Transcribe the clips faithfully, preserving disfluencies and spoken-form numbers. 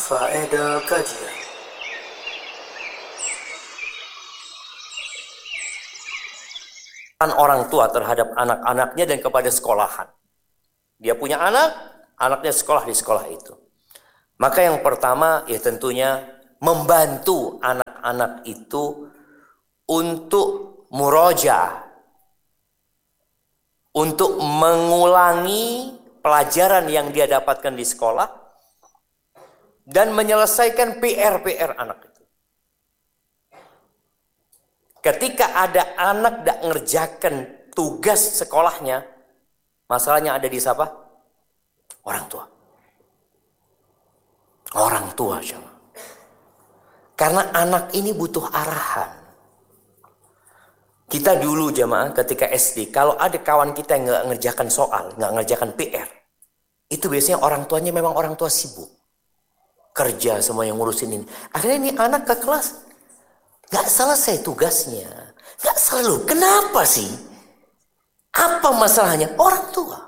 Faedah kajian. Orang tua terhadap anak-anaknya dan kepada sekolahan. Dia punya anak, anaknya sekolah di sekolah itu. Maka yang pertama ya tentunya membantu anak-anak itu untuk murojaah, untuk mengulangi pelajaran yang dia dapatkan di sekolah dan menyelesaikan P R-P R anak itu. Ketika ada anak tidak ngerjakan tugas sekolahnya, masalahnya ada di siapa? Orang tua. Orang tua jemaah. Karena anak ini butuh arahan. Kita dulu jemaah ketika S D, kalau ada kawan kita yang nggak ngerjakan soal, nggak ngerjakan P R, itu biasanya orang tuanya memang orang tua sibuk. Kerja semua yang ngurusin ini. Akhirnya ini anak ke kelas, nggak selesai tugasnya. Nggak selalu. Kenapa sih? Apa masalahnya? Orang tua.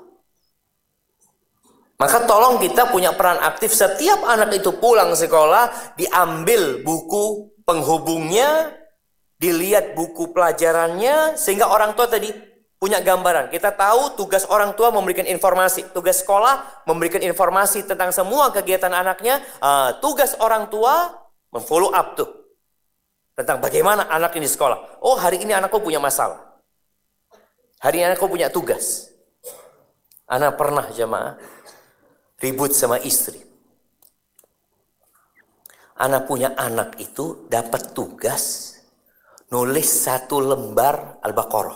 Maka tolong kita punya peran aktif. Setiap anak itu pulang sekolah, diambil buku penghubungnya, dilihat buku pelajarannya, sehingga orang tua tadi punya gambaran. Kita tahu tugas orang tua memberikan informasi. Tugas sekolah memberikan informasi tentang semua kegiatan anaknya. Uh, tugas orang tua memfollow up tuh. Tentang bagaimana anak ini sekolah. Oh, hari ini anakku punya masalah. Hari ini anakku punya tugas. Anak pernah jemaah ribut sama istri. Anak punya anak itu dapat tugas nulis satu lembar Al-Baqarah.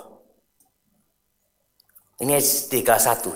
Ini S D kelas satu.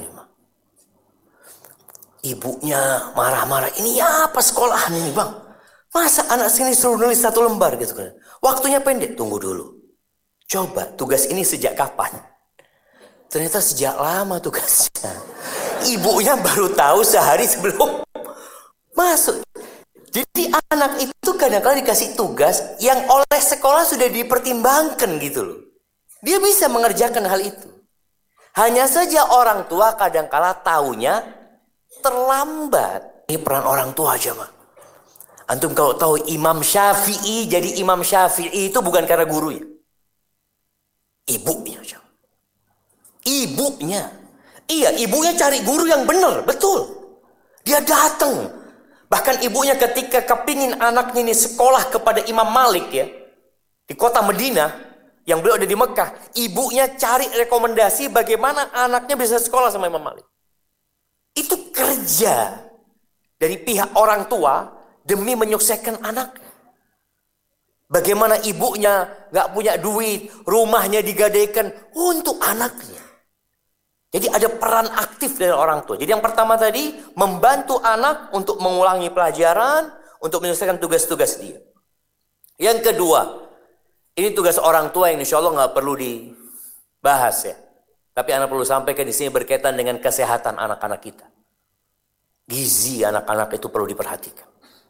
Ibunya marah-marah. Ini apa sekolahan ini bang? Masa anak sini suruh nulis satu lembar gitu kan? Waktunya pendek. Tunggu dulu. Coba tugas ini sejak kapan? Ternyata sejak lama tugasnya. Ibunya baru tahu sehari sebelum masuk. Jadi anak itu kadang-kadang dikasih tugas yang oleh sekolah sudah dipertimbangkan gitu loh. Dia bisa mengerjakan hal itu. Hanya saja orang tua kadang-kala taunya terlambat. Ini peran orang tua aja mah. Antum kalau tahu Imam Syafi'i jadi Imam Syafi'i itu bukan karena gurunya. Ibunya aja. Ibunya. Iya, ibunya cari guru yang benar, betul. Dia datang. Bahkan ibunya ketika kepingin anaknya ini sekolah kepada Imam Malik ya. Di kota Madinah. Yang beliau ada di Mekah. Ibunya cari rekomendasi bagaimana anaknya bisa sekolah sama Imam Malik. Itu kerja dari pihak orang tua demi menyukseskan anaknya. Bagaimana ibunya gak punya duit, rumahnya digadaikan untuk anaknya. Jadi ada peran aktif dari orang tua. Jadi yang pertama tadi, membantu anak untuk mengulangi pelajaran, untuk menyelesaikan tugas-tugas dia. Yang kedua, ini tugas orang tua yang insya Allah nggak perlu dibahas ya. Tapi anak perlu sampaikan di sini berkaitan dengan kesehatan anak-anak kita. Gizi anak-anak itu perlu diperhatikan.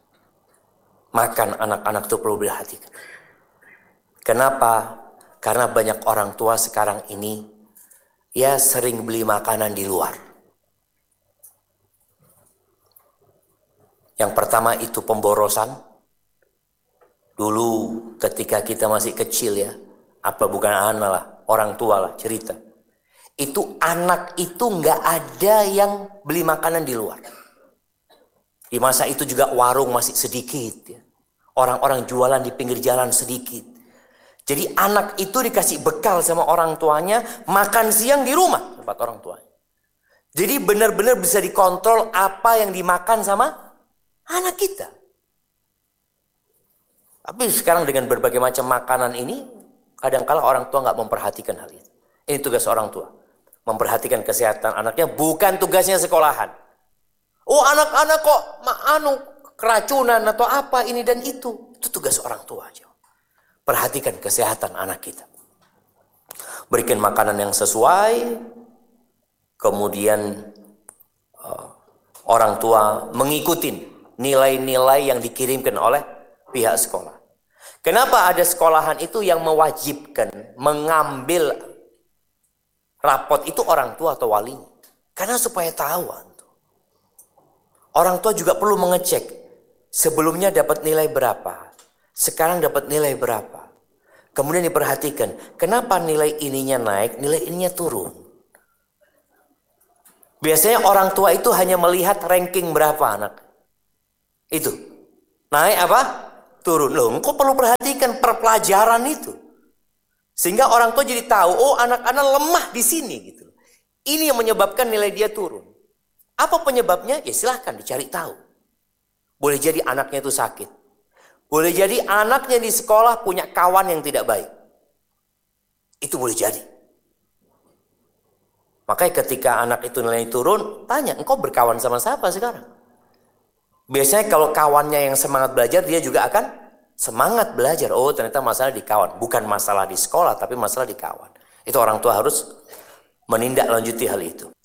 Makan anak-anak itu perlu diperhatikan. Kenapa? Karena banyak orang tua sekarang ini ya sering beli makanan di luar. Yang pertama itu pemborosan. Dulu ketika kita masih kecil ya, apa bukan anak lah, orang tua lah cerita. Itu anak itu nggak ada yang beli makanan di luar. Di masa itu juga warung masih sedikit ya. Orang-orang jualan di pinggir jalan sedikit. Jadi anak itu dikasih bekal sama orang tuanya, makan siang di rumah tempat orang tuanya. Jadi benar-benar bisa dikontrol apa yang dimakan sama anak kita. Tapi sekarang dengan berbagai macam makanan ini, kadang-kala orang tua nggak memperhatikan hal itu. Ini tugas orang tua. Memperhatikan kesehatan anaknya, bukan tugasnya sekolahan. Oh anak-anak kok anu keracunan atau apa ini dan itu. Itu tugas orang tua aja. Perhatikan kesehatan anak kita. Berikan makanan yang sesuai. Kemudian uh, orang tua mengikuti nilai-nilai yang dikirimkan oleh pihak sekolah. Kenapa ada sekolahan itu yang mewajibkan mengambil rapot itu orang tua atau wali? Karena supaya tahu. Orang tua juga perlu mengecek Sebelumnya dapat nilai berapa? Sekarang dapat nilai berapa? Kemudian diperhatikan, kenapa nilai ininya naik, nilai ininya turun? Biasanya orang tua itu hanya melihat ranking berapa anak. Itu. Naik apa? Turun. Loh, engkau perlu perhatikan perpelajaran itu. Sehingga orang tua jadi tahu, oh anak-anak lemah di sini gitu. Ini yang menyebabkan nilai dia turun. Apa penyebabnya? Ya silahkan dicari tahu. Boleh jadi anaknya itu sakit. Boleh jadi anaknya di sekolah punya kawan yang tidak baik. Itu boleh jadi. Makanya ketika anak itu nilai turun, tanya, engkau berkawan sama siapa sekarang? Biasanya kalau kawannya yang semangat belajar, dia juga akan semangat belajar. Oh, ternyata masalah di kawan. Bukan masalah di sekolah, tapi masalah di kawan. Itu orang tua harus menindaklanjuti hal itu.